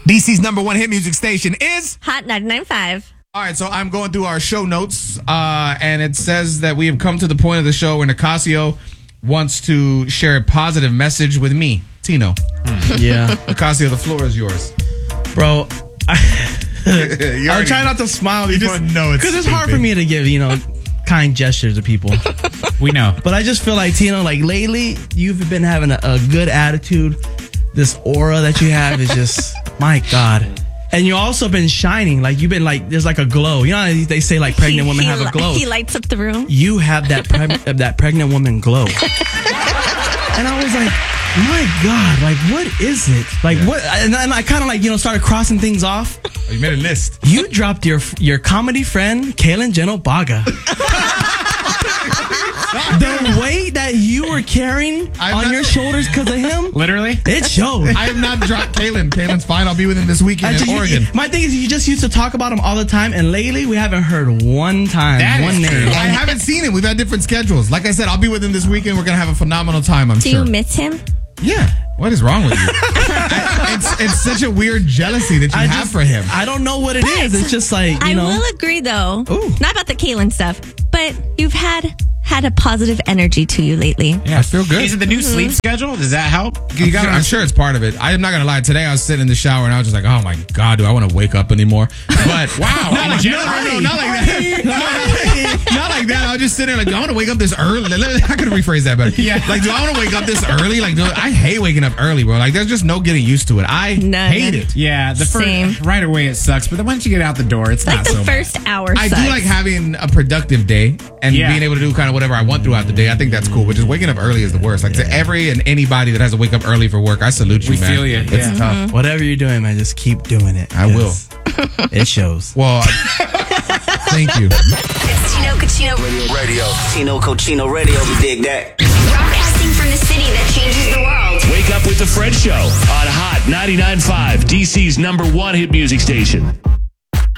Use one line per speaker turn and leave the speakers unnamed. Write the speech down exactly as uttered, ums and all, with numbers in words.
D C's number one hit music station is
Hot ninety-nine point five.
All right, so I'm going through our show notes, uh, and it says that we have come to the point of the show where Nicasio wants to share a positive message with me, Tino.
Yeah.
Nicasio, the floor is yours.
Bro, I,
You
I'm
already-
trying not to smile
You
before.
just know it's
Because it's hard
stupid.
for me to give, you know, kind gestures to people.
We know.
But I just feel like, Tino, like lately, you've been having a, a good attitude. This aura that you have is just, my God. And you also been shining. Like, you've been like, there's like a glow. You know how they say like pregnant
He-
women
he
have a
li-
glow?
He lights up the room.
You have that preg- that pregnant woman glow. And I was like, my God, like, what is it? Like,
Yeah.
what? And then I kind of like, you know, started crossing things off.
Oh, you made a list.
You dropped your your comedy friend, Kalen Geno Baga. The weight that you were carrying
I'm
on
not-
your shoulders because of him,
Literally?
it showed.
I have not dropped Kalen. Kalen's fine. I'll be with him this weekend
Actually,
in
you-
Oregon.
my thing is, you just used to talk about him all the time, and lately we haven't heard one time,
That
one
is
name.
true.
I haven't seen him. We've had different schedules. Like I said, I'll be with him this weekend. We're going to have a phenomenal time, I'm
Do
sure.
you miss him?
Yeah. What is wrong with you? I, it's, it's such a weird jealousy that you
I
have
just-
for him.
I don't know what it is. It's just like, you
I
know.
will agree, though.
Ooh.
Not about the Kaylin stuff, but you've had had a positive energy to you lately.
Yeah.
I feel good.
Is it the new sleep schedule? Does that help? You
I'm,
got
sure, I'm sure it's part of it. I'm not gonna lie. Today I was sitting in the shower and I was just like, "Oh my God, do I want to wake up anymore?" But
Wow.
not like, no, no, no, not like that. not, not like that. I was just sitting there like, "Do I want to wake up this early?" I could rephrase that better.
Yeah.
Like, do I want to wake up this early? Like, do, I hate waking up early, bro. Like, there's just no getting used to it. I
None.
hate it.
Yeah, the
Same.
first right away it sucks, but then once you get out the door, it's
Like
not
the
so bad.
first hour
I
sucks.
do like having a productive day and
Yeah.
being able to do kind of whatever I want throughout the day. I think that's cool. But just waking up early is the worst. Like to every and anybody that has to wake up early for work, I salute you,
We
man.
feel you,
It's
yeah.
tough.
Whatever you're doing, man, just keep doing it.
I will.
'cause It shows.
Well, thank you.
It's Tino Cochino
Radio. Tino Cochino Radio. We dig that.
broadcasting from the city that changes the world.
Wake up with the Fred Show on Hot ninety-nine point five, D C's number one hit music station.